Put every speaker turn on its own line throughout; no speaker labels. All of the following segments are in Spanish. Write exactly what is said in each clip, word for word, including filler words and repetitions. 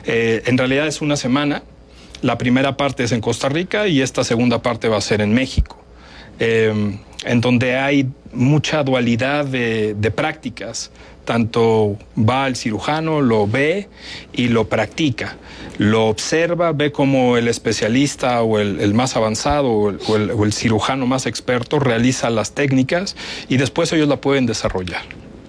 Eh, en realidad es una semana. La primera parte es en Costa Rica y esta segunda parte va a ser en México, eh, en donde hay mucha dualidad de, de prácticas. Tanto va el cirujano, lo ve y lo practica. Lo observa, ve cómo el especialista o el, el más avanzado o el, o, el, o el cirujano más experto realiza las técnicas y después ellos la pueden desarrollar.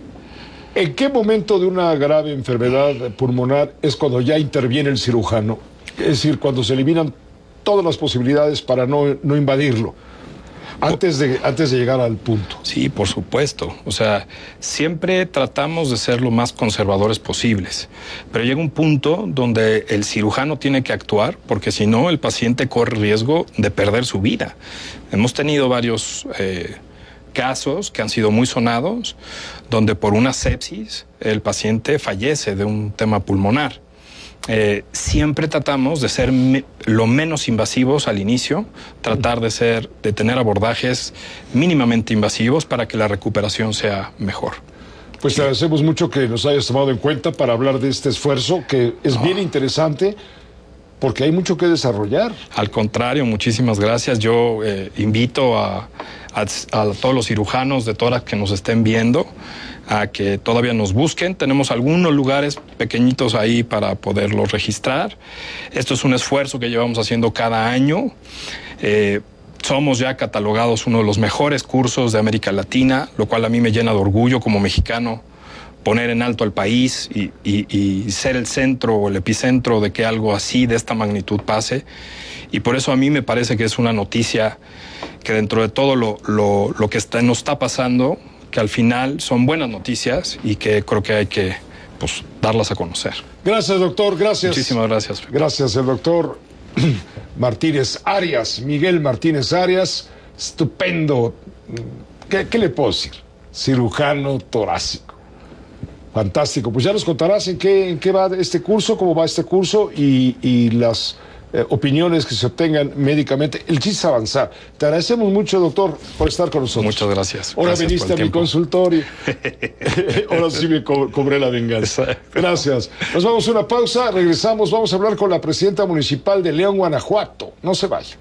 ¿En qué momento de una grave enfermedad pulmonar es cuando ya interviene el cirujano? Es decir, cuando se eliminan todas las posibilidades para no, no invadirlo. Antes de, antes de llegar al punto.
Sí, por supuesto. O sea, siempre tratamos de ser lo más conservadores posibles. Pero llega un punto donde el cirujano tiene que actuar, porque si no, el paciente corre riesgo de perder su vida. Hemos tenido varios eh, casos que han sido muy sonados, donde por una sepsis el paciente fallece de un tema pulmonar. Eh, siempre tratamos de ser me lo menos invasivos al inicio, tratar de ser, de tener abordajes mínimamente invasivos para que la recuperación sea mejor.
Pues te agradecemos mucho que nos hayas tomado en cuenta para hablar de este esfuerzo, que es no. bien interesante, porque hay mucho que desarrollar.
Al contrario, muchísimas gracias. Yo eh, invito a, a, a todos los cirujanos de tórax que nos estén viendo a que todavía nos busquen. Tenemos algunos lugares pequeñitos ahí para poderlos registrar. Esto es un esfuerzo que llevamos haciendo cada año. Eh, somos ya catalogados uno de los mejores cursos de América Latina, lo cual a mí me llena de orgullo como mexicano, poner en alto al país y, y, y ser el centro o el epicentro de que algo así de esta magnitud pase. Y por eso a mí me parece que es una noticia que dentro de todo lo, lo, lo que está, nos está pasando, que al final son buenas noticias y que creo que hay que pues, darlas a conocer.
Gracias, doctor, gracias.
Muchísimas gracias.
Gracias, el doctor Martínez Arias, Miguel Martínez Arias, estupendo. ¿Qué, qué le puedo decir? Cirujano torácico. Fantástico. Pues ya nos contarás en qué, en qué va este curso, cómo va este curso y, y las eh, opiniones que se obtengan médicamente. El chiste es avanzar. Te agradecemos mucho, doctor, por estar con nosotros.
Muchas gracias.
Ahora
gracias
viniste a mi consultorio. Ahora sí me co cobré la venganza. Exacto. Gracias. Nos vamos a una pausa, regresamos, vamos a hablar con la presidenta municipal de León, Guanajuato. No se vaya.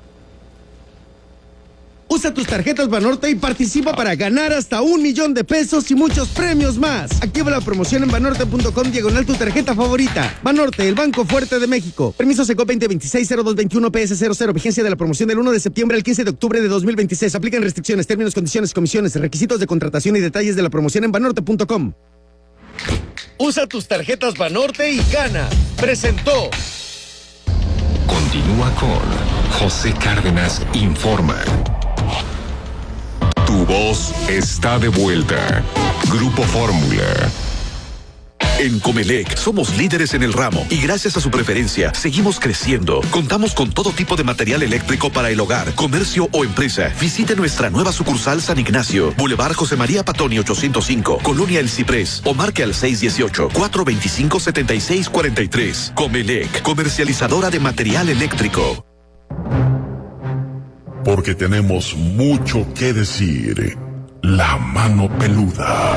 Usa tus tarjetas Banorte y participa para ganar hasta un millón de pesos y muchos premios más. Activa la promoción en banorte punto com diagonal tu tarjeta favorita. Banorte, el banco fuerte de México. Permiso SECO veinte veintiséis cero dos veintiuno P S cero cero. Vigencia de la promoción del uno de septiembre al quince de octubre de dos mil veintiséis. Aplican restricciones, términos, condiciones, comisiones, requisitos de contratación y detalles de la promoción en banorte punto com. Usa tus tarjetas Banorte y gana. Presentó.
Continúa con José Cárdenas Informa. Tu voz está de vuelta. Grupo Fórmula.
En Comelec somos líderes en el ramo y gracias a su preferencia seguimos creciendo. Contamos con todo tipo de material eléctrico para el hogar, comercio o empresa. Visite nuestra nueva sucursal San Ignacio, Boulevard José María Patoni ochocientos cinco, Colonia El Ciprés, o marque al seis dieciocho, cuatro veinticinco, setenta y seis cuarenta y tres. Comelec, comercializadora de material eléctrico.
Porque tenemos mucho que decir. La mano peluda.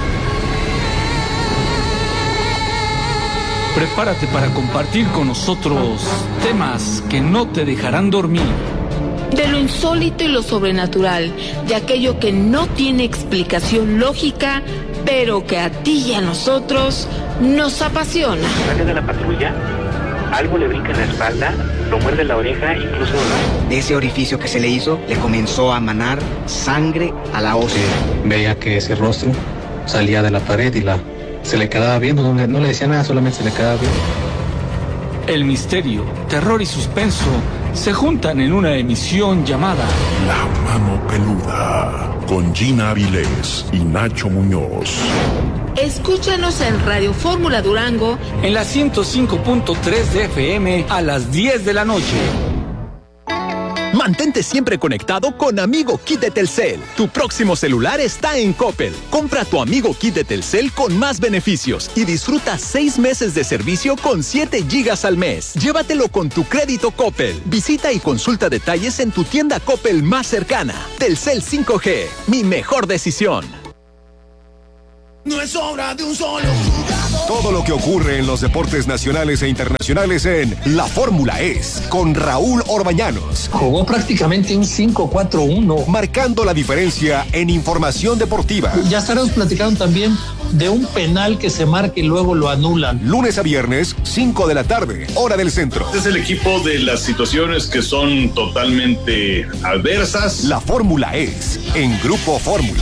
Prepárate para compartir con nosotros temas que no te dejarán dormir.
De lo insólito y lo sobrenatural, de aquello que no tiene explicación lógica, pero que a ti y a nosotros nos apasiona.
Sale de la patrulla, algo le brinca en la espalda, lo muerde la oreja, incluso...
De ese orificio que se le hizo, le comenzó a manar sangre a la ósea.
Veía que ese rostro salía de la pared y la se le quedaba viendo, no le, no le decía nada, solamente se le quedaba viendo.
El misterio, terror y suspenso se juntan en una emisión llamada
La Mano Peluda, con Gina Avilés y Nacho Muñoz.
Escúchanos en Radio Fórmula Durango
en la ciento cinco punto tres de F M a las diez de la noche.
Mantente siempre conectado con Amigo Kit de Telcel. Tu próximo celular está en Coppel. Compra tu Amigo Kit de Telcel con más beneficios y disfruta seis meses de servicio con siete gigas al mes. Llévatelo con tu crédito Coppel. Visita y consulta detalles en tu tienda Coppel más cercana. Telcel cinco G, mi mejor decisión.
No es obra de un solo jugador. Todo lo que ocurre en los deportes nacionales e internacionales en La Fórmula Es, con Raúl Orbañanos.
Jugó prácticamente un cinco cuatro uno.
Marcando la diferencia en información deportiva.
Ya estaremos platicando también de un penal que se marca y luego lo anulan.
Lunes a viernes, cinco de la tarde, hora del centro.
Este es el equipo de las situaciones que son totalmente adversas.
La Fórmula Es, en Grupo Fórmula.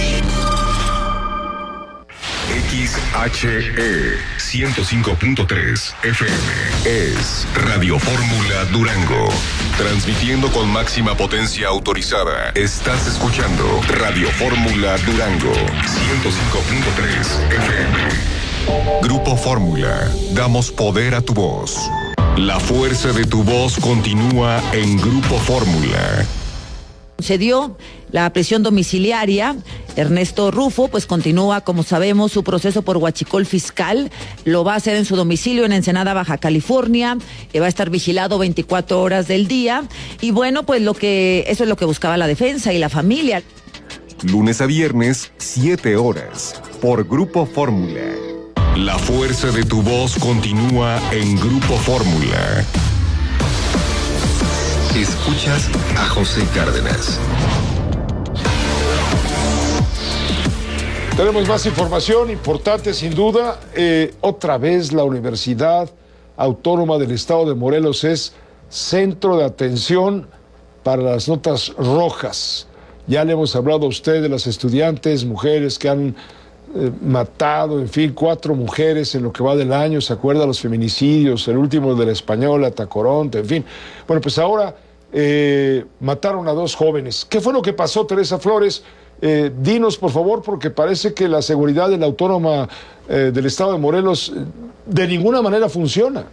X H E ciento cinco punto tres F M es Radio Fórmula Durango. Transmitiendo con máxima potencia autorizada. Estás escuchando Radio Fórmula Durango ciento cinco punto tres F M. Grupo Fórmula. Damos poder a tu voz. La fuerza de tu voz continúa en Grupo Fórmula.
Se dio la prisión domiciliaria. Ernesto Rufo pues continúa, como sabemos, su proceso por huachicol fiscal. Lo va a hacer en su domicilio en Ensenada, Baja California. Eh, va a estar vigilado veinticuatro horas del día. Y bueno, pues lo que eso es lo que buscaba la defensa y la familia.
Lunes a viernes, siete horas, por Grupo Fórmula.
La fuerza de tu voz continúa en Grupo Fórmula. Escuchas a José Cárdenas.
Tenemos más información importante, sin duda. Eh, otra vez la Universidad Autónoma del Estado de Morelos es centro de atención para las notas rojas. Ya le hemos hablado a usted de las estudiantes, mujeres que han eh, matado, en fin, cuatro mujeres en lo que va del año. ¿Se acuerda? Los feminicidios, el último de la Española, Tacoronte, en fin. Bueno, pues ahora eh, mataron a dos jóvenes. ¿Qué fue lo que pasó, Teresa Flores? Eh, dinos, por favor, porque parece que la seguridad de la Autónoma eh, del Estado de Morelos eh, de ninguna manera funciona.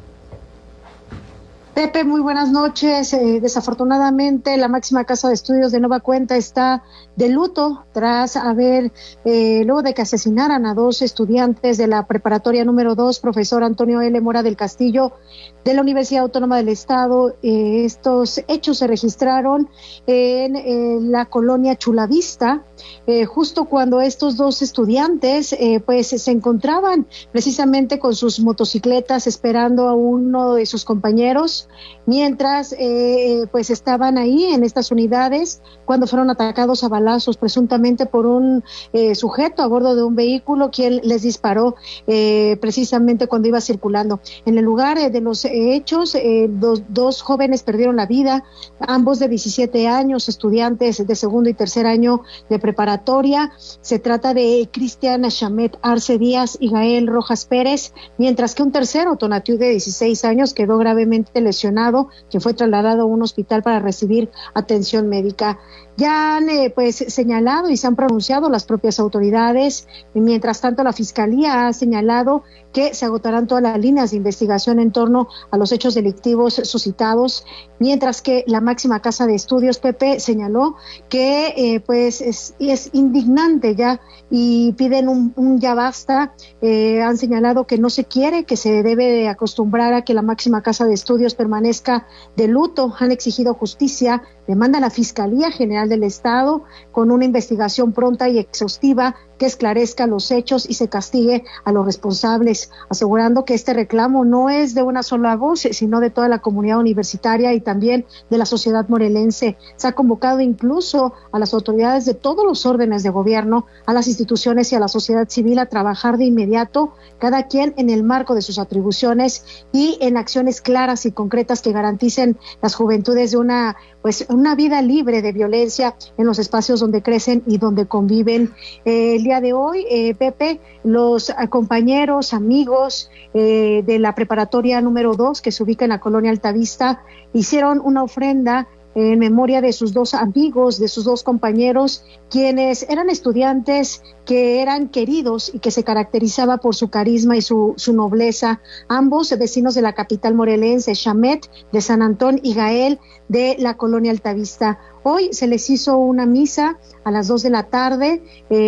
Pepe, muy buenas noches. Eh, desafortunadamente, la máxima casa de estudios de nueva cuenta está de luto tras haber, eh, luego de que asesinaran a dos estudiantes de la preparatoria número dos, profesor Antonio L. Mora del Castillo, de la Universidad Autónoma del Estado. Eh, estos hechos se registraron en, en la colonia Chulavista, eh, justo cuando estos dos estudiantes eh, pues se encontraban precisamente con sus motocicletas esperando a uno de sus compañeros, mientras eh, pues estaban ahí en estas unidades cuando fueron atacados a balazos presuntamente por un eh, sujeto a bordo de un vehículo, quien les disparó eh, precisamente cuando iba circulando. En el lugar eh, de los hechos, eh, dos, dos jóvenes perdieron la vida, ambos de diecisiete años, estudiantes de segundo y tercer año de preparatoria. Se trata de Cristian Chamet Arce Díaz y Gael Rojas Pérez, mientras que un tercero, Tonatiu, de dieciséis años, quedó gravemente lesionado, quien fue trasladado a un hospital para recibir atención médica. Ya han eh, pues señalado y se han pronunciado las propias autoridades, y mientras tanto la Fiscalía ha señalado que se agotarán todas las líneas de investigación en torno a los hechos delictivos suscitados, mientras que la máxima casa de estudios, Pepe, señaló que eh, pues es, es indignante ya y piden un, un ya basta. Eh, han señalado que no se quiere, que se debe de acostumbrar a que la máxima casa de estudios permanezca de luto. Han exigido justicia, demanda a la Fiscalía General del Estado con una investigación pronta y exhaustiva que esclarezca los hechos y se castigue a los responsables, asegurando que este reclamo no es de una sola voz, sino de toda la comunidad universitaria y también de la sociedad morelense. Se ha convocado incluso a las autoridades de todos los órdenes de gobierno, a las instituciones y a la sociedad civil a trabajar de inmediato, cada quien en el marco de sus atribuciones y en acciones claras y concretas que garanticen las juventudes de una, pues, una vida libre de violencia en los espacios donde crecen y donde conviven. Eh, el día de hoy, eh, Pepe, los compañeros, amigos eh, de la preparatoria número dos, que se ubica en la colonia Altavista, hicieron una ofrenda en memoria de sus dos amigos, de sus dos compañeros, quienes eran estudiantes que eran queridos y que se caracterizaba por su carisma y su, su nobleza. Ambos vecinos de la capital morelense, Chamet de San Antón y Gael de la colonia Altavista. Hoy se les hizo una misa a las dos de la tarde.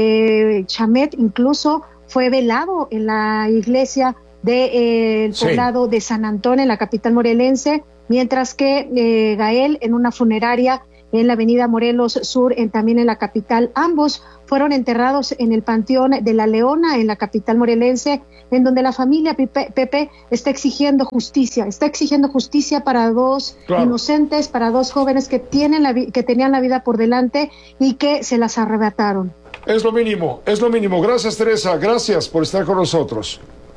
Eh, Chamet incluso fue velado en la iglesia del de, eh, poblado sí. de San Antón, en la capital morelense, mientras que eh, Gael en una funeraria en la avenida Morelos Sur, en, también en la capital. Ambos fueron enterrados en el Panteón de la Leona, en la capital morelense, en donde la familia Pepe, Pepe está exigiendo justicia, está exigiendo justicia para dos claro. inocentes, para dos jóvenes que, tienen la, que tenían la vida por delante y que se las arrebataron.
Es lo mínimo, es lo mínimo. Gracias, Teresa, gracias por estar con nosotros.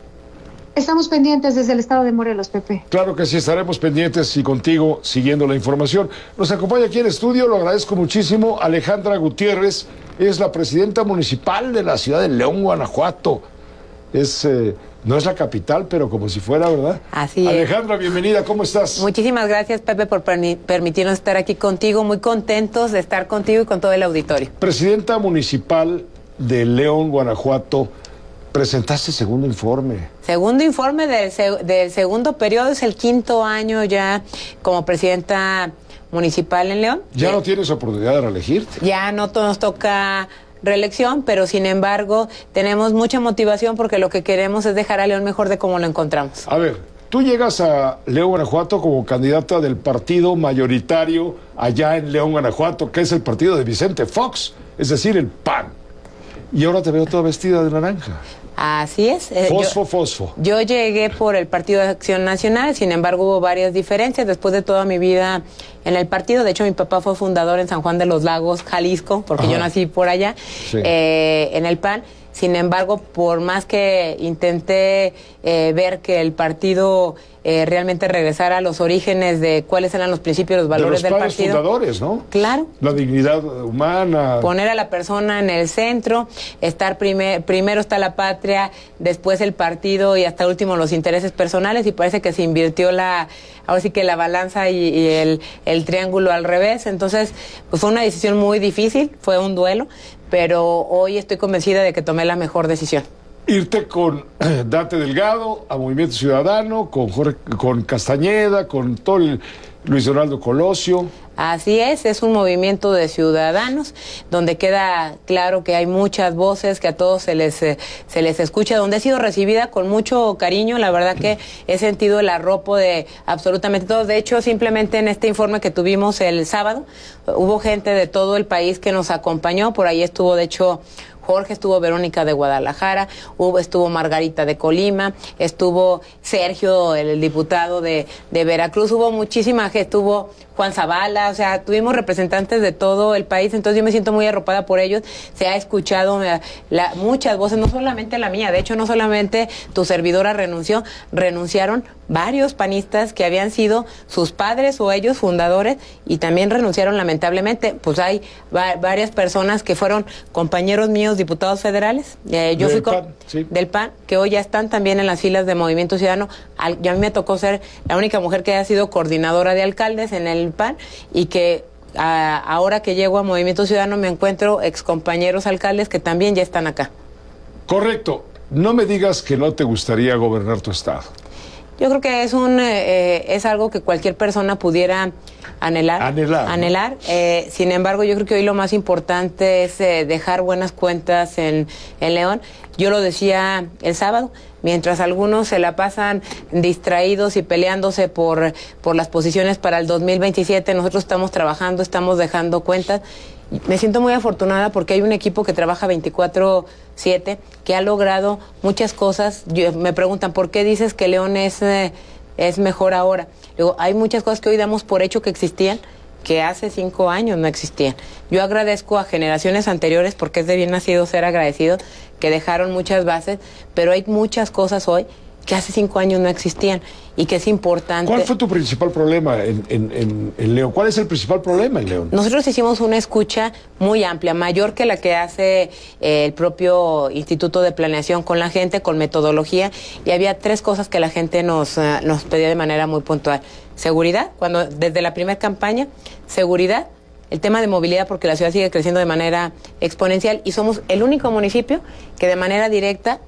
Estamos pendientes desde el estado de Morelos, Pepe.
Claro que sí, estaremos pendientes y contigo siguiendo la información. Nos acompaña aquí en el estudio, lo agradezco muchísimo, Alejandra Gutiérrez, es la presidenta municipal de la ciudad de León, Guanajuato. Es, eh, no es la capital, pero como si fuera, ¿verdad?
Así es.
Alejandra, bienvenida, ¿cómo estás?
Muchísimas gracias, Pepe, por permitirnos estar aquí contigo, muy contentos de estar contigo y con todo el auditorio.
Presidenta municipal de León, Guanajuato, presentaste segundo informe.
Segundo informe del, del segundo periodo, es el quinto año ya como presidenta municipal en León.
¿Ya no tienes oportunidad de reelegirte?
Ya no nos toca reelección, pero sin embargo tenemos mucha motivación porque lo que queremos es dejar a León mejor de como lo encontramos.
A ver, tú llegas a León, Guanajuato como candidata del partido mayoritario allá en León, Guanajuato, que es el partido de Vicente Fox, es decir, el P A N. Y ahora te veo toda vestida de naranja.
Así es. Eh,
fosfo,
yo,
fosfo.
Yo llegué por el Partido de Acción Nacional, sin embargo hubo varias diferencias después de toda mi vida en el partido. De hecho, mi papá fue fundador en San Juan de los Lagos, Jalisco, porque Ajá. yo nací por allá, sí. eh, en el P A N. Sin embargo, por más que intenté eh, ver que el partido eh, realmente regresara a los orígenes de cuáles eran los principios, los valores
de los
del partido.
Fundadores, ¿no?
Claro.
La dignidad humana.
Poner a la persona en el centro, estar primer, primero está la patria, después el partido y hasta último los intereses personales, y parece que se invirtió la, ahora sí que la balanza y, y el, el triángulo al revés. Entonces, pues fue una decisión muy difícil, fue un duelo, pero hoy estoy convencida de que tomé la mejor decisión.
Irte con eh, Dante Delgado a Movimiento Ciudadano, con Jorge, con Castañeda, con todo el Luis Donaldo Colosio.
Así es, es un movimiento de ciudadanos donde queda claro que hay muchas voces, que a todos se les eh, se les escucha, donde he sido recibida con mucho cariño. La verdad que he sentido el arropo de absolutamente todos. De hecho, simplemente en este informe que tuvimos el sábado, hubo gente de todo el país que nos acompañó. Por ahí estuvo, de hecho, Jorge, estuvo Verónica de Guadalajara, hubo, estuvo Margarita de Colima, estuvo Sergio, el diputado de, de Veracruz, hubo muchísima gente, estuvo Juan Zavala, o sea, tuvimos representantes de todo el país, entonces yo me siento muy arropada por ellos. Se ha escuchado la, la, muchas voces, no solamente la mía, de hecho no solamente tu servidora renunció, renunciaron varios panistas que habían sido sus padres o ellos fundadores y también renunciaron lamentablemente. Pues hay va, varias personas que fueron compañeros míos, diputados federales, eh, yo del fui con, P A N, sí. del P A N, que hoy ya están también en las filas de Movimiento Ciudadano. Al, y a mí me tocó ser la única mujer que haya sido coordinadora de alcaldes en el P A N y que a, ahora que llego a Movimiento Ciudadano me encuentro excompañeros alcaldes que también ya están acá.
Correcto. No me digas que no te gustaría gobernar tu estado.
Yo creo que es un eh, es algo que cualquier persona pudiera anhelar.
Anhelar.
Anhelar. Eh, sin embargo, yo creo que hoy lo más importante es eh, dejar buenas cuentas en, en León. Yo lo decía el sábado, mientras algunos se la pasan distraídos y peleándose por, por las posiciones para el dos mil veintisiete, nosotros estamos trabajando, estamos dejando cuentas. Me siento muy afortunada porque hay un equipo que trabaja veinticuatro siete, que ha logrado muchas cosas. Yo, me preguntan, ¿por qué dices que León es, eh, es mejor ahora? Digo, hay muchas cosas que hoy damos por hecho que existían, que hace cinco años no existían. Yo agradezco a generaciones anteriores, porque es de bien nacido ser agradecido, que dejaron muchas bases, pero hay muchas cosas hoy que hace cinco años no existían y que es importante.
¿Cuál fue tu principal problema en, en, en, en León? ¿Cuál es el principal problema en León?
Nosotros hicimos una escucha muy amplia, mayor que la que hace eh, el propio Instituto de Planeación con la gente, con metodología, y había tres cosas que la gente nos, uh, nos pedía de manera muy puntual. Seguridad, cuando desde la primera campaña, seguridad, el tema de movilidad, porque la ciudad sigue creciendo de manera exponencial y somos el único municipio que de manera directa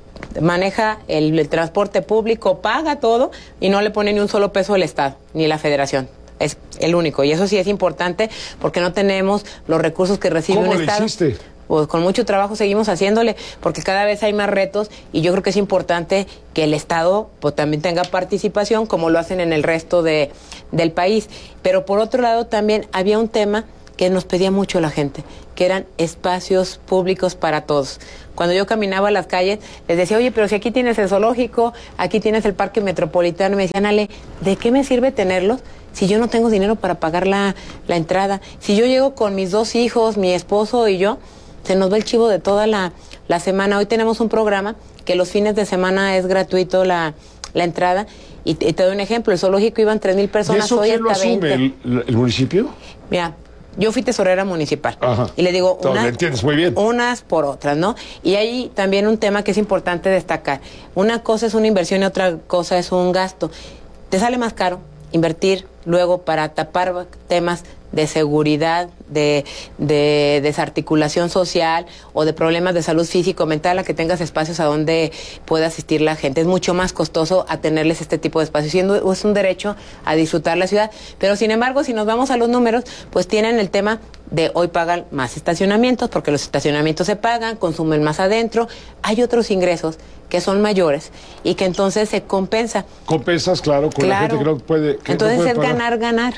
maneja el, el transporte público, paga todo y no le pone ni un solo peso al Estado, ni la Federación. Es el único, y eso sí es importante porque no tenemos los recursos que recibe un Estado.
¿Cómo lo hiciste?
pues con mucho trabajo seguimos haciéndole, porque cada vez hay más retos y yo creo que es importante que el Estado pues también tenga participación como lo hacen en el resto de, del país. Pero por otro lado también había un tema que nos pedía mucho la gente, que eran espacios públicos para todos. Cuando yo caminaba a las calles, les decía, oye, pero si aquí tienes el zoológico, aquí tienes el parque metropolitano, y me decían, Ale, ¿de qué me sirve tenerlos si yo no tengo dinero para pagar la, la entrada? Si yo llego con mis dos hijos, mi esposo y yo, se nos va el chivo de toda la, la semana. Hoy tenemos un programa que los fines de semana es gratuito la, la entrada, y, y te doy un ejemplo, el zoológico iban tres mil personas,
¿Y eso
hoy
quién lo
hasta
asume?
veinte.
¿El, el municipio?
Mira, yo fui tesorera municipal.
Ajá.
Y le digo,
No,
una-
lo entiendes muy bien.
unas por otras, ¿no? Y hay también un tema que es importante destacar. Una cosa es una inversión y otra cosa es un gasto. Te sale más caro invertir luego para tapar temas de seguridad, de, de desarticulación social o de problemas de salud físico mental, a que tengas espacios a donde pueda asistir la gente. Es mucho más costoso a tenerles este tipo de espacios, siendo es un derecho a disfrutar la ciudad. Pero sin embargo, si nos vamos a los números, pues tienen el tema de hoy pagan más estacionamientos, porque los estacionamientos se pagan, consumen más adentro. Hay otros ingresos que son mayores y que entonces se compensa.
Compensas, claro, con la
Claro.
gente que no puede. que no
Entonces
puede
es
pagar.
ganar, ganar.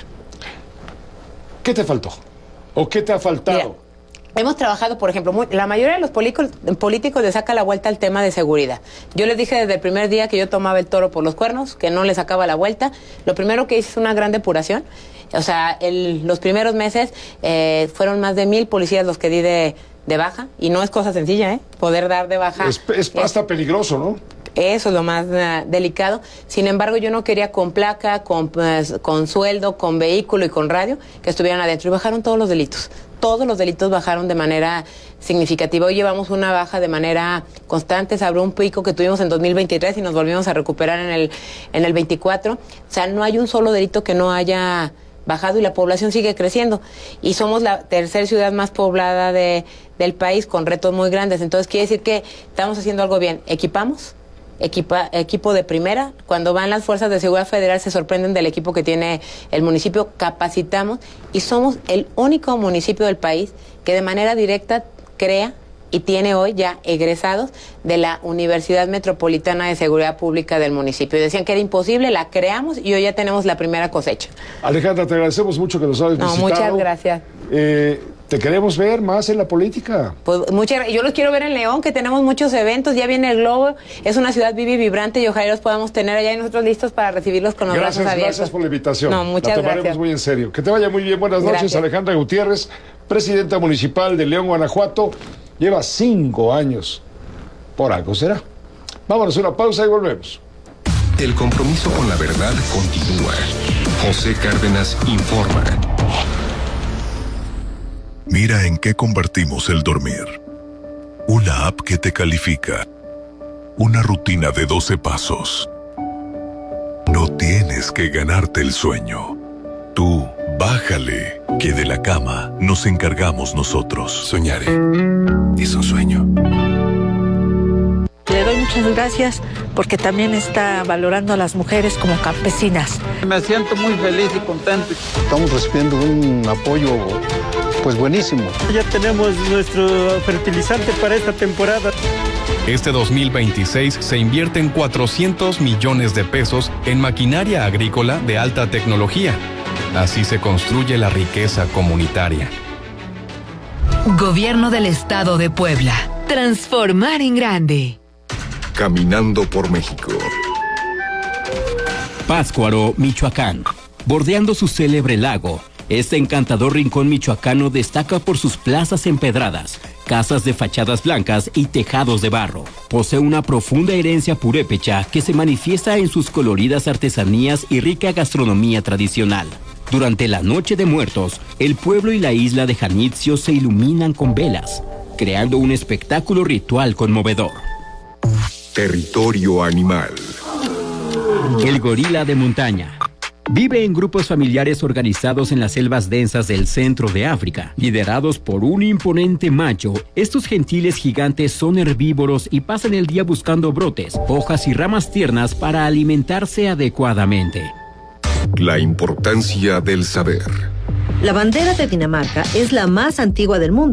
¿Qué te faltó? ¿O qué te ha faltado?
Mira, hemos trabajado, por ejemplo, muy- la mayoría de los políticos, políticos le saca la vuelta al tema de seguridad. Yo les dije desde el primer día que yo tomaba el toro por los cuernos, que no le sacaba la vuelta. Lo primero que hice es una gran depuración. O sea, el- los primeros meses eh, fueron más de mil policías los que di de, de baja, y no es cosa sencilla, ¿eh? Poder dar de baja.
Es, es hasta peligroso, ¿no?
Eso es lo más uh, delicado. Sin embargo, yo no quería con placa, con, pues, con sueldo, con vehículo y con radio que estuvieran adentro. Y bajaron todos los delitos. Todos los delitos bajaron de manera significativa. Hoy llevamos una baja de manera constante. Se abrió un pico que tuvimos en dos mil veintitrés y nos volvimos a recuperar en el, en el veinticuatro. O sea, no hay un solo delito que no haya bajado y la población sigue creciendo. Y somos la tercera ciudad más poblada de, del país, con retos muy grandes. Entonces, quiere decir que estamos haciendo algo bien. Equipamos. Equipa, equipo de primera. Cuando van las fuerzas de seguridad federal se sorprenden del equipo que tiene el municipio. Capacitamos y somos el único municipio del país que de manera directa crea y tiene hoy ya egresados de la Universidad Metropolitana de Seguridad Pública del municipio. Y decían que era imposible, la creamos y hoy ya tenemos la primera cosecha.
Alejandra, te agradecemos mucho que nos hayas
No,
visitado.
muchas gracias.
Eh, te queremos ver más en la política.
Pues muchas, yo los quiero ver en León, que tenemos muchos eventos, ya viene el Globo, es una ciudad viva y vibrante, y ojalá los podamos tener allá y nosotros listos para recibirlos con los
Gracias,
brazos abiertos.
gracias por la invitación.
No, muchas
la tomaremos
gracias.
muy en serio. Que te vaya muy bien. Buenas noches,
Gracias.
Alejandra Gutiérrez, presidenta municipal de León, Guanajuato. Lleva cinco años. Por algo será. Vámonos a una pausa y volvemos.
El compromiso con la verdad continúa. José Cárdenas informa.
Mira en qué convertimos el dormir. Una app que te califica. Una rutina de doce pasos. No tienes que ganarte el sueño. Tú, bájale, que de la cama nos encargamos nosotros.
Soñaré. Es un sueño.
Le doy muchas gracias porque también está valorando a las mujeres como campesinas.
Me siento muy feliz y contento.
Estamos recibiendo un apoyo pues buenísimo.
Ya tenemos nuestro fertilizante para esta temporada.
Este dos mil veintiséis se invierten cuatrocientos millones de pesos en maquinaria agrícola de alta tecnología. Así se construye la riqueza comunitaria.
Gobierno del Estado de Puebla. Transformar en grande.
Caminando por México.
Pátzcuaro, Michoacán. Bordeando su célebre lago, este encantador rincón michoacano destaca por sus plazas empedradas, casas de fachadas blancas y tejados de barro. Posee una profunda herencia purépecha que se manifiesta en sus coloridas artesanías y rica gastronomía tradicional. Durante la Noche de Muertos, el pueblo y la isla de Janitzio se iluminan con velas, creando un espectáculo ritual conmovedor.
Territorio animal.
El gorila de montaña. Vive en grupos familiares organizados en las selvas densas del centro de África, liderados por un imponente macho. Estos gentiles gigantes son herbívoros y pasan el día buscando brotes, hojas y ramas tiernas para alimentarse adecuadamente.
La importancia del saber.
La bandera de Dinamarca es la más antigua del mundo.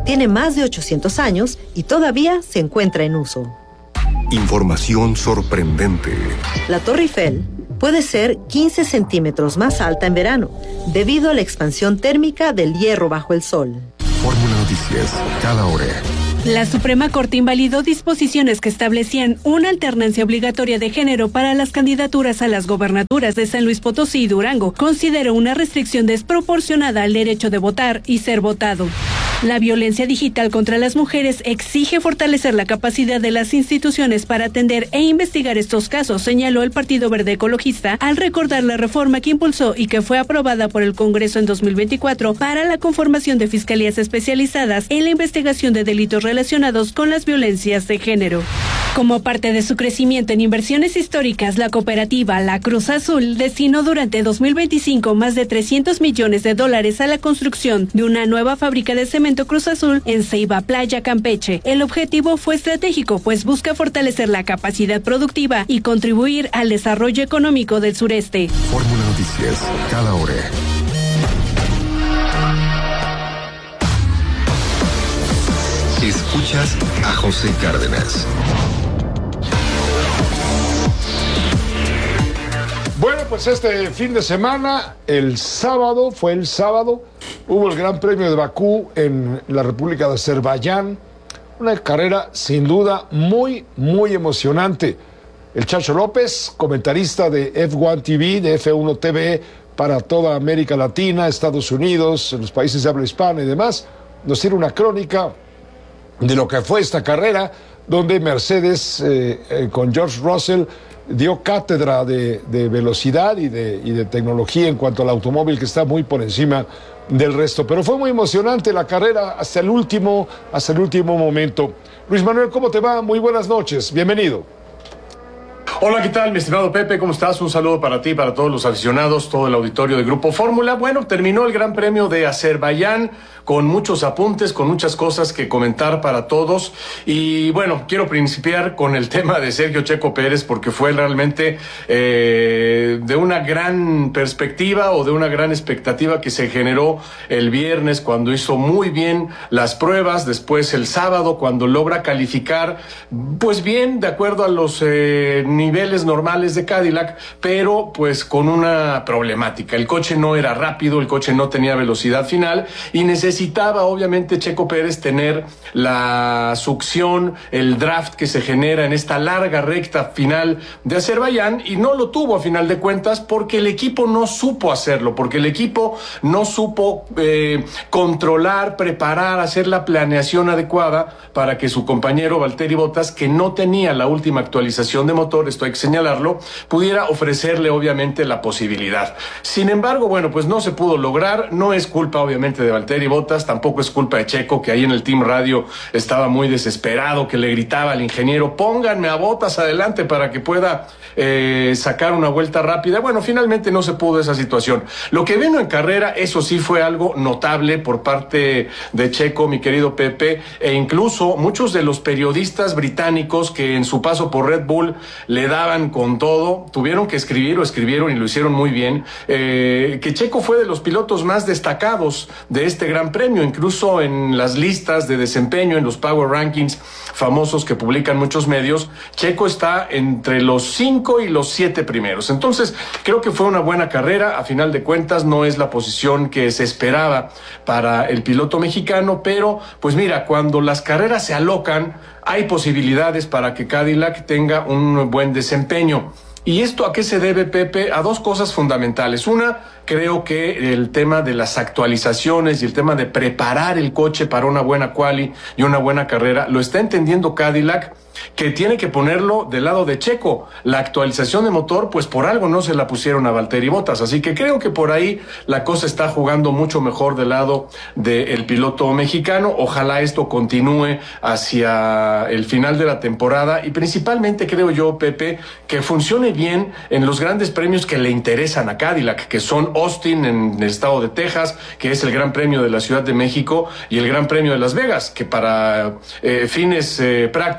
Tiene más de ochocientos años y todavía se encuentra en uso.
Información sorprendente.
La Torre Eiffel puede ser quince centímetros más alta en verano, debido a la expansión térmica del hierro bajo el sol.
Fórmula Noticias, cada hora.
La Suprema Corte invalidó disposiciones que establecían una alternancia obligatoria de género para las candidaturas a las gobernaturas de San Luis Potosí y Durango. Consideró una restricción desproporcionada al derecho de votar y ser votado. La violencia digital contra las mujeres exige fortalecer la capacidad de las instituciones para atender e investigar estos casos, señaló el Partido Verde Ecologista al recordar la reforma que impulsó y que fue aprobada por el Congreso en dos mil veinticuatro para la conformación de fiscalías especializadas en la investigación de delitos relacionados con las violencias de género. Como parte de su crecimiento en inversiones históricas, la cooperativa La Cruz Azul destinó durante dos mil veinticinco más de trescientos millones de dólares a la construcción de una nueva fábrica de cemento Cruz Azul en Ceiba Playa, Campeche. El objetivo fue estratégico, pues busca fortalecer la capacidad productiva y contribuir al desarrollo económico del sureste.
Fórmula Noticias, cada hora. Escuchas a José Cárdenas.
Bueno, pues este fin de semana, el sábado, fue el sábado, hubo el Gran Premio de Bakú en la República de Azerbaiyán. Una carrera sin duda muy, muy emocionante. El Chacho López, comentarista de F uno T V, de F uno T V para toda América Latina, Estados Unidos, los países de habla hispana y demás, nos tiene una crónica de lo que fue esta carrera, donde Mercedes eh, eh, con George Russell dio cátedra de, de velocidad y de, y de tecnología en cuanto al automóvil, que está muy por encima del resto. Pero fue muy emocionante la carrera hasta el último, hasta el último momento. Luis Manuel, ¿cómo te va? Muy buenas noches, bienvenido.
Hola, ¿qué tal, mi estimado Pepe? ¿Cómo estás? Un saludo para ti, para todos los aficionados, todo el auditorio de Grupo Fórmula. Bueno, terminó el Gran Premio de Azerbaiyán con muchos apuntes, con muchas cosas que comentar para todos. Y bueno, quiero principiar con el tema de Sergio Checo Pérez, porque fue realmente eh, de una gran perspectiva o de una gran expectativa que se generó el viernes cuando hizo muy bien las pruebas, después el sábado cuando logra calificar, pues bien, de acuerdo a los eh, niveles normales de Cadillac, pero pues con una problemática. El coche no era rápido, el coche no tenía velocidad final y necesitaba Necesitaba obviamente Checo Pérez tener la succión, el draft que se genera en esta larga recta final de Azerbaiyán, y no lo tuvo a final de cuentas porque el equipo no supo hacerlo, porque el equipo no supo eh, controlar, preparar, hacer la planeación adecuada para que su compañero Valtteri Bottas, que no tenía la última actualización de motor, esto hay que señalarlo, pudiera ofrecerle obviamente la posibilidad. Sin embargo, bueno, pues no se pudo lograr. No es culpa obviamente de Valtteri Bottas, tampoco es culpa de Checo, que ahí en el Team Radio estaba muy desesperado, que le gritaba al ingeniero: pónganme a Bottas adelante para que pueda eh, sacar una vuelta rápida. Bueno, finalmente no se pudo esa situación. Lo que vino en carrera, eso sí fue algo notable por parte de Checo, mi querido Pepe, e incluso muchos de los periodistas británicos que en su paso por Red Bull le daban con todo, tuvieron que escribir o escribieron y lo hicieron muy bien, eh, que Checo fue de los pilotos más destacados de este Gran Premio, incluso en las listas de desempeño, en los Power Rankings famosos que publican muchos medios, Checo está entre los cinco y los siete primeros. Entonces, creo que fue una buena carrera. A final de cuentas, no es la posición que se esperaba para el piloto mexicano, pero pues mira, cuando las carreras se alocan, hay posibilidades para que Cadillac tenga un buen desempeño. ¿Y esto a qué se debe, Pepe? A dos cosas fundamentales. Una, creo que el tema de las actualizaciones y el tema de preparar el coche para una buena quali y una buena carrera, lo está entendiendo Cadillac, que tiene que ponerlo del lado de Checo. La actualización de motor, pues por algo no se la pusieron a Valtteri Bottas, así que creo que por ahí la cosa está jugando mucho mejor del lado del piloto mexicano. Ojalá esto continúe hacia el final de la temporada y principalmente creo yo, Pepe, que funcione bien en los grandes premios que le interesan a Cadillac, que son Austin en el estado de Texas, que es el Gran Premio de la Ciudad de México, y el Gran Premio de Las Vegas, que para eh, fines eh, prácticos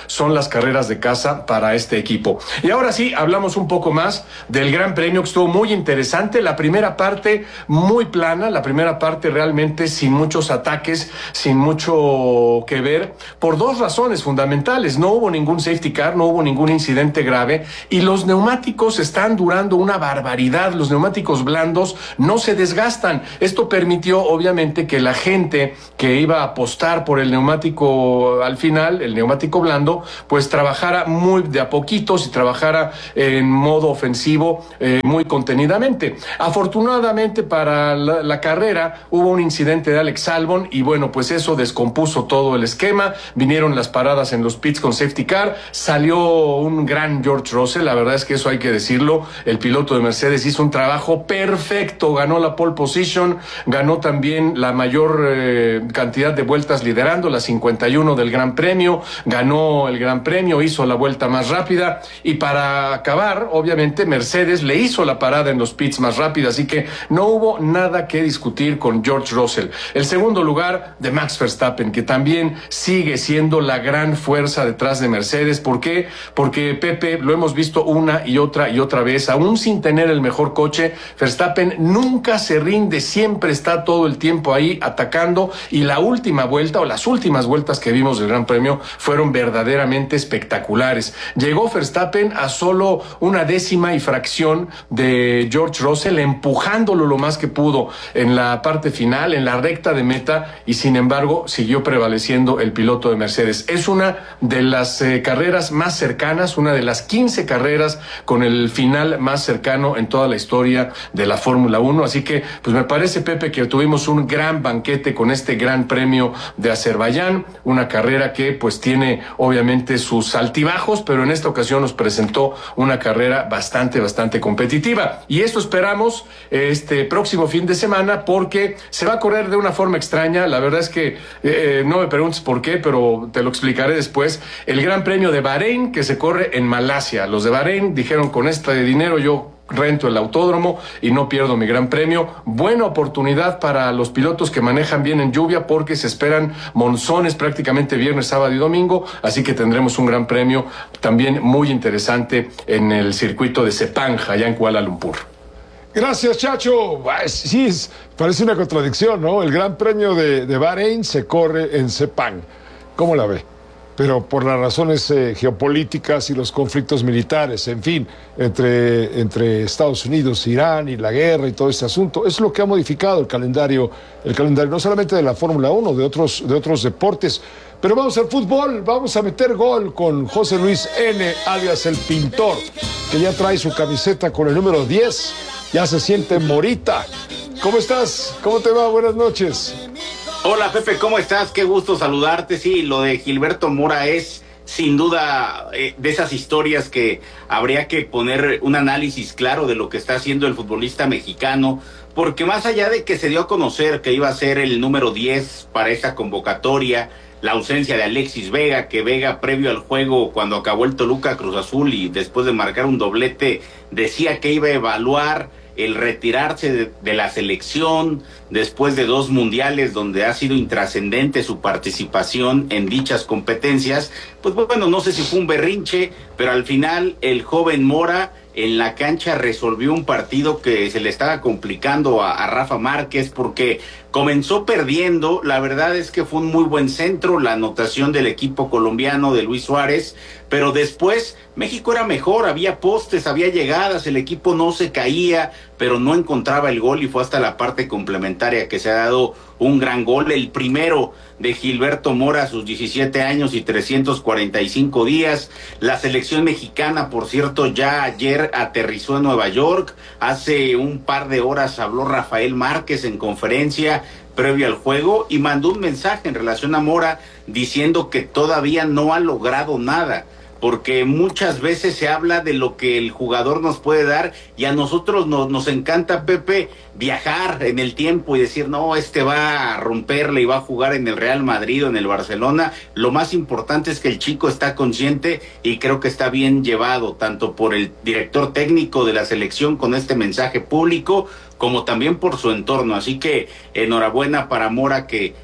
son las carreras de casa para este equipo. Y ahora sí, hablamos un poco más del Gran Premio, que estuvo muy interesante. La primera parte muy plana, la primera parte realmente sin muchos ataques, sin mucho que ver, por dos razones fundamentales. No hubo ningún safety car, no hubo ningún incidente grave, y los neumáticos están durando una barbaridad. Los neumáticos blandos no se desgastan. Esto permitió, obviamente, que la gente que iba a apostar por el neumático al final, el neumático blando, pues trabajara muy de a poquitos y trabajara en modo ofensivo eh, muy contenidamente. Afortunadamente para la, la carrera hubo un incidente de Alex Albon y bueno, pues eso descompuso todo el esquema. Vinieron las paradas en los pits con safety car, salió un gran George Russell, la verdad es que eso hay que decirlo. El piloto de Mercedes hizo un trabajo perfecto, ganó la pole position, ganó también la mayor eh, cantidad de vueltas liderando, las cincuenta y uno del Gran Premio, ganó el Gran Premio, hizo la vuelta más rápida y para acabar, obviamente Mercedes le hizo la parada en los pits más rápida, así que no hubo nada que discutir con George Russell. El segundo lugar de Max Verstappen, que también sigue siendo la gran fuerza detrás de Mercedes. ¿Por qué? Porque Pepe, lo hemos visto una y otra y otra vez, aún sin tener el mejor coche, Verstappen nunca se rinde, siempre está todo el tiempo ahí atacando, y la última vuelta o las últimas vueltas que vimos del Gran Premio fueron verdaderamente espectaculares. Llegó Verstappen a solo una décima y fracción de George Russell, empujándolo lo más que pudo en la parte final, en la recta de meta, y sin embargo siguió prevaleciendo el piloto de Mercedes. Es una de las eh, carreras más cercanas, una de las quince carreras con el final más cercano en toda la historia de la Fórmula uno, así que pues me parece, Pepe, que tuvimos un gran banquete con este Gran Premio de Azerbaiyán, una carrera que pues tiene obviamente sus altibajos, pero en esta ocasión nos presentó una carrera bastante, bastante competitiva. Y esto esperamos este próximo fin de semana, porque se va a correr de una forma extraña. La verdad es que eh, no me preguntes por qué, pero te lo explicaré después. El Gran Premio de Bahrein, que se corre en Malasia. Los de Bahrein dijeron: con este dinero yo rento el autódromo y no pierdo mi Gran Premio. Buena oportunidad para los pilotos que manejan bien en lluvia, porque se esperan monzones prácticamente viernes, sábado y domingo, así que tendremos un Gran Premio también muy interesante en el circuito de Sepang, allá en Kuala Lumpur.
Gracias, Chacho. Sí, es, parece una contradicción, ¿no? El Gran Premio de, de Bahrein se corre en Sepang. ¿Cómo la ve? Pero por las razones eh, geopolíticas y los conflictos militares, en fin, entre, entre Estados Unidos, Irán y la guerra y todo este asunto, es lo que ha modificado el calendario, el calendario no solamente de la Fórmula uno, de otros, de otros deportes. Pero vamos al fútbol, vamos a meter gol con José Luis N., alias El Pintor, que ya trae su camiseta con el número diez, ya se siente morita. ¿Cómo estás? ¿Cómo te va? Buenas noches.
Hola Pepe, ¿cómo estás? Qué gusto saludarte. Sí, lo de Gilberto Mora es sin duda eh, de esas historias que habría que poner un análisis claro de lo que está haciendo el futbolista mexicano, porque más allá de que se dio a conocer que iba a ser el número diez para esta convocatoria, la ausencia de Alexis Vega, que Vega previo al juego cuando acabó el Toluca Cruz Azul y después de marcar un doblete decía que iba a evaluar el retirarse de, de la selección después de dos mundiales donde ha sido intrascendente su participación en dichas competencias. Pues bueno, no sé si fue un berrinche, pero al final el joven Mora en la cancha resolvió un partido que se le estaba complicando a, a Rafa Márquez, porque comenzó perdiendo. La verdad es que fue un muy buen centro, la anotación del equipo colombiano de Luis Suárez, pero después México era mejor, había postes, había llegadas, el equipo no se caía, pero no encontraba el gol, y fue hasta la parte complementaria que se ha dado un gran gol, el primero de Gilberto Mora a sus diecisiete años y trescientos cuarenta y cinco días. La selección mexicana, por cierto, ya ayer aterrizó en Nueva York. Hace un par de horas habló Rafael Márquez en conferencia previo al juego y mandó un mensaje en relación a Mora diciendo que todavía no ha logrado nada, porque muchas veces se habla de lo que el jugador nos puede dar, y a nosotros nos, nos encanta, Pepe, viajar en el tiempo y decir, no, este va a romperle y va a jugar en el Real Madrid o en el Barcelona. Lo más importante es que el chico está consciente, y creo que está bien llevado, tanto por el director técnico de la selección con este mensaje público, como también por su entorno. Así que enhorabuena para Mora, que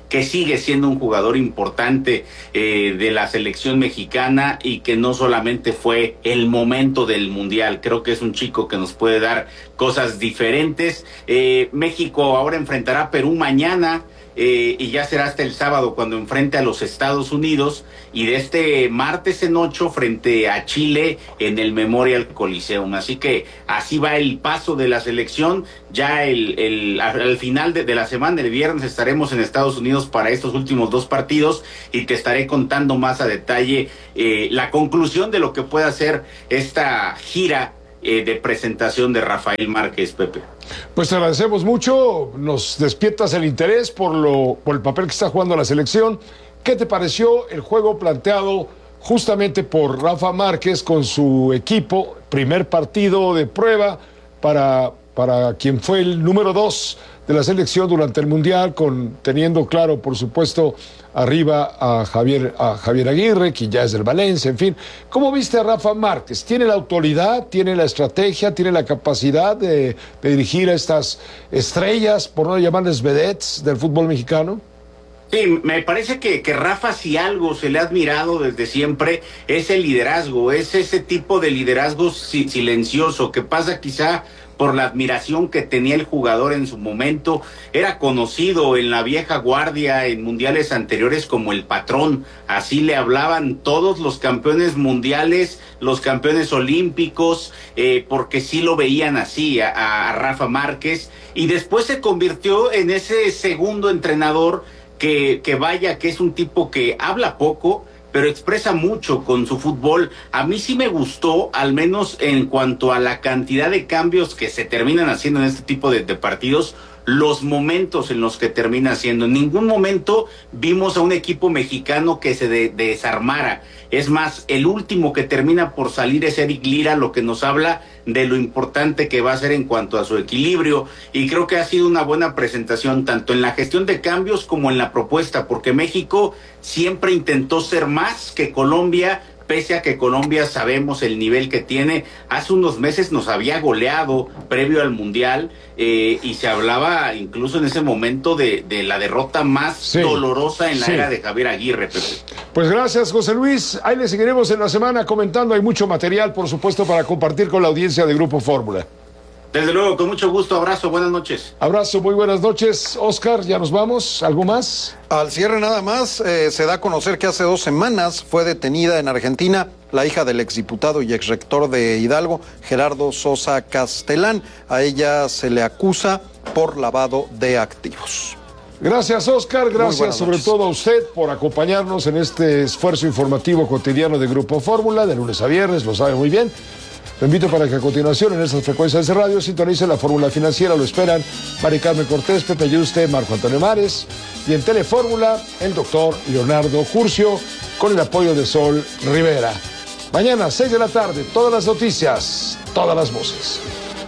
que sigue siendo un jugador importante eh, de la selección mexicana y que no solamente fue el momento del Mundial. Creo que es un chico que nos puede dar cosas diferentes. Eh, México ahora enfrentará a Perú mañana. Eh, y ya será hasta el sábado cuando enfrente a los Estados Unidos, y de este martes en ocho frente a Chile en el Memorial Coliseum. Así que así va el paso de la selección. Ya el, el al final de, de la semana, el viernes, estaremos en Estados Unidos para estos últimos dos partidos y te estaré contando más a detalle eh, la conclusión de lo que pueda ser esta gira eh, de presentación de Rafael Márquez, Pepe.
Pues te agradecemos mucho, nos despiertas el interés por, lo, por el papel que está jugando la selección. ¿Qué te pareció el juego planteado justamente por Rafa Márquez con su equipo? Primer partido de prueba para, para quien fue el número dos de la selección durante el Mundial, con, teniendo claro, por supuesto, arriba a Javier, a Javier Aguirre, que ya es del Valencia, en fin. ¿Cómo viste a Rafa Márquez? ¿Tiene la autoridad, tiene la estrategia, tiene la capacidad de, de dirigir a estas estrellas, por no llamarles vedettes, del fútbol mexicano?
Sí, me parece que, que Rafa, si algo se le ha admirado desde siempre, es el liderazgo, es ese tipo de liderazgo si, silencioso, que pasa quizá por la admiración que tenía el jugador en su momento. Era conocido en la vieja guardia en mundiales anteriores como el patrón, así le hablaban todos los campeones mundiales, los campeones olímpicos, eh, porque sí lo veían así a, a Rafa Márquez, y después se convirtió en ese segundo entrenador que, que vaya, que es un tipo que habla poco, pero expresa mucho con su fútbol. A mí sí me gustó, al menos en cuanto a la cantidad de cambios que se terminan haciendo en este tipo de, de partidos, los momentos en los que termina haciendo. En ningún momento vimos a un equipo mexicano que se de, desarmara. Es más, el último que termina por salir es Eric Lira, lo que nos habla de lo importante que va a ser en cuanto a su equilibrio, y creo que ha sido una buena presentación tanto en la gestión de cambios como en la propuesta, porque México siempre intentó ser más que Colombia, pese a que Colombia sabemos el nivel que tiene. Hace unos meses nos había goleado previo al Mundial, eh, y se hablaba incluso en ese momento de, de la derrota más sí, dolorosa en la sí. era de Javier Aguirre, Pepe.
Pues gracias, José Luis. Ahí le seguiremos en la semana comentando. Hay mucho material, por supuesto, para compartir con la audiencia de Grupo Fórmula.
Desde luego, con mucho gusto. Abrazo, buenas noches.
Abrazo, muy buenas noches. Oscar, ya nos vamos. ¿Algo más?
Al cierre nada más, eh, se da a conocer que hace dos semanas fue detenida en Argentina la hija del exdiputado y exrector de Hidalgo, Gerardo Sosa Castelán. A ella se le acusa por lavado de activos.
Gracias, Oscar. Gracias sobre todo a usted por acompañarnos en este esfuerzo informativo cotidiano de Grupo Fórmula, de lunes a viernes, lo sabe muy bien. Lo invito para que a continuación en estas frecuencias de radio sintonice la Fórmula Financiera. Lo esperan Mari Carmen Cortés, Pepe Yuste, Marco Antonio Mares, y en Telefórmula el doctor Leonardo Curcio con el apoyo de Sol Rivera. Mañana, seis de la tarde, todas las noticias, todas las voces.